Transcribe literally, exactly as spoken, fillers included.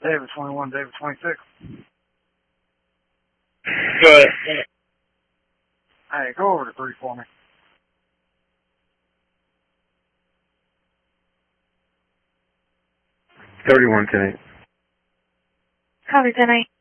David twenty-one, David twenty-six. Good. Hey, go over to three for me. thirty-one, ten eight. Copy, ten eight.